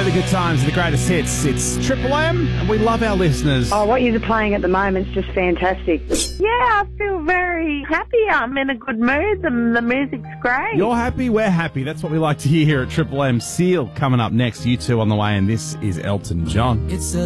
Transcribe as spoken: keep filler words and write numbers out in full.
the good times, the greatest hits. It's Triple M, and we love our listeners. Oh, what you're playing at the moment is just fantastic. Yeah, I feel very happy. I'm in a good mood. The, the music's great. You're happy, we're happy. That's what we like to hear here at Triple M. Seal coming up next. You two on the way, and this is Elton John. It's a